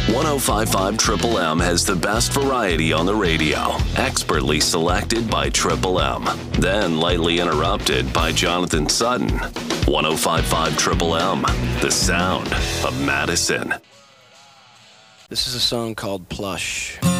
105.5 Triple M has the best variety on the radio, expertly selected by Triple M, then lightly interrupted by Jonathan Sutton. 105.5 Triple M, the sound of Madison. This is a song called Plush.